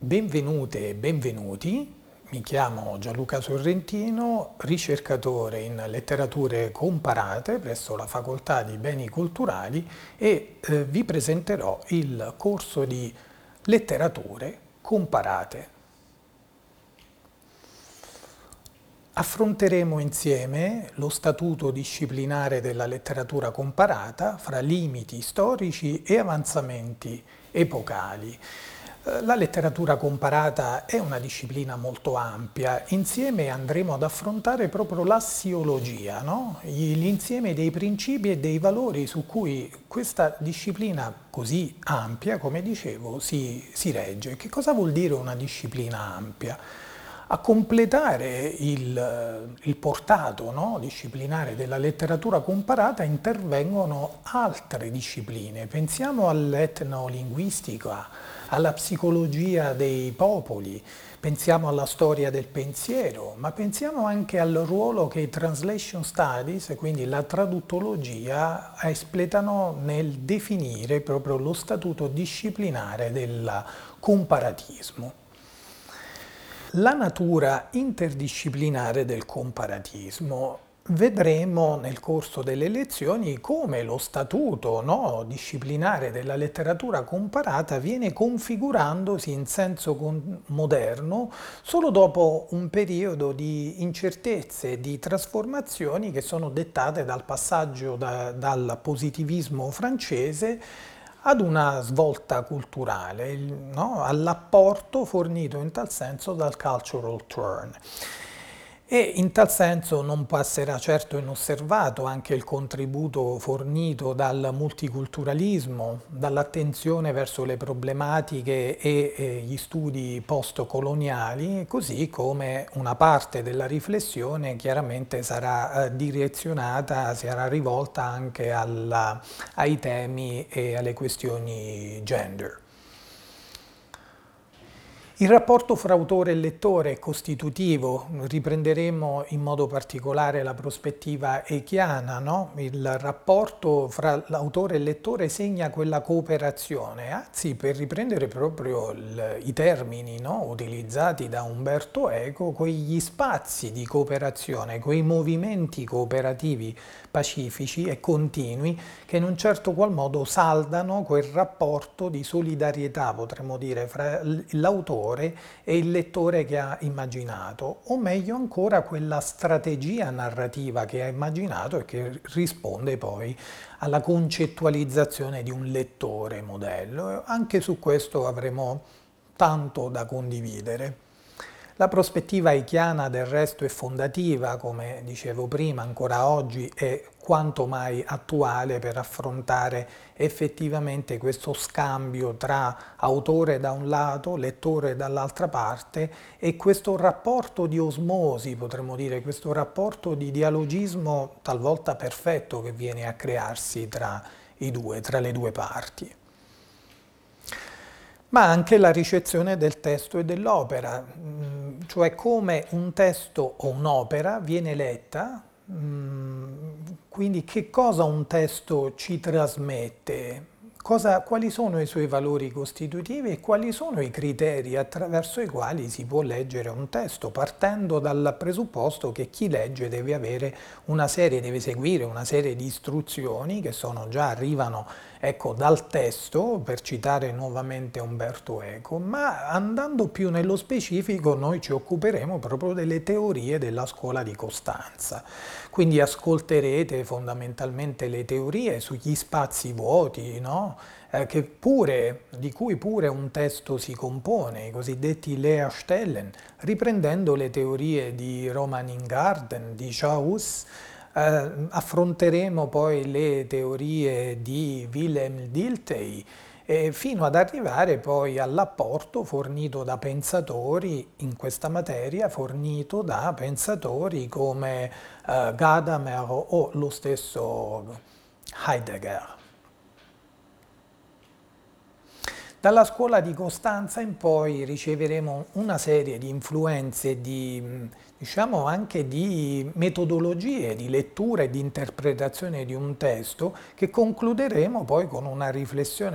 Benvenute e benvenuti, mi chiamo Gianluca Sorrentino, ricercatore in letterature comparate presso la Facoltà di Beni Culturali e vi presenterò il corso di letterature comparate. Affronteremo insieme lo statuto disciplinare della letteratura comparata fra limiti storici e avanzamenti epocali. La letteratura comparata è una disciplina molto ampia, insieme andremo ad affrontare proprio l'assiologia, no? L'insieme dei principi e dei valori su cui questa disciplina così ampia, come dicevo, si regge. Che cosa vuol dire una disciplina ampia? A completare il portato, no, disciplinare della letteratura comparata intervengono altre discipline. Pensiamo all'etnolinguistica, alla psicologia dei popoli, pensiamo alla storia del pensiero, ma pensiamo anche al ruolo che i translation studies, quindi la traduttologia, espletano nel definire proprio lo statuto disciplinare del comparatismo. La natura interdisciplinare del comparatismo. Vedremo nel corso delle lezioni come lo statuto, no, disciplinare della letteratura comparata viene configurandosi in senso moderno solo dopo un periodo di incertezze e di trasformazioni che sono dettate dal passaggio dal positivismo francese ad una svolta culturale, no? All'apporto fornito in tal senso dal cultural turn. E in tal senso non passerà certo inosservato anche il contributo fornito dal multiculturalismo, dall'attenzione verso le problematiche e gli studi post-coloniali, così come una parte della riflessione chiaramente sarà direzionata, sarà rivolta anche ai temi e alle questioni gender. Il rapporto fra autore e lettore è costitutivo, riprenderemo in modo particolare la prospettiva eichiana, no? Il rapporto fra l'autore e il lettore segna quella cooperazione, anzi per riprendere proprio i termini, no, utilizzati da Umberto Eco, quegli spazi di cooperazione, quei movimenti cooperativi pacifici e continui che in un certo qual modo saldano quel rapporto di solidarietà, potremmo dire, fra l'autore e il lettore che ha immaginato, o meglio ancora quella strategia narrativa che ha immaginato e che risponde poi alla concettualizzazione di un lettore modello. Anche su questo avremo tanto da condividere. La prospettiva eichiana del resto è fondativa, come dicevo prima, ancora oggi è quanto mai attuale per affrontare effettivamente questo scambio tra autore da un lato, lettore dall'altra parte e questo rapporto di osmosi, potremmo dire, questo rapporto di dialogismo talvolta perfetto che viene a crearsi tra le due parti. Ma anche la ricezione del testo e dell'opera, cioè come un testo o un'opera viene letta, quindi che cosa un testo ci trasmette, quali sono i suoi valori costitutivi e quali sono i criteri attraverso i quali si può leggere un testo, partendo dal presupposto che chi legge deve seguire una serie di istruzioni che arrivano ecco, dal testo, per citare nuovamente Umberto Eco, ma andando più nello specifico noi ci occuperemo proprio delle teorie della scuola di Costanza. Quindi ascolterete fondamentalmente le teorie sugli spazi vuoti, no? Di cui pure un testo si compone, i cosiddetti Leerstellen, riprendendo le teorie di Roman Ingarden, di Chauss. Affronteremo poi le teorie di Wilhelm Dilthey fino ad arrivare poi all'apporto fornito da pensatori in questa materia, fornito da pensatori come Gadamer o lo stesso Heidegger. Dalla scuola di Costanza in poi riceveremo una serie di influenze, diciamo anche di metodologie di lettura e di interpretazione di un testo che concluderemo poi con una riflessione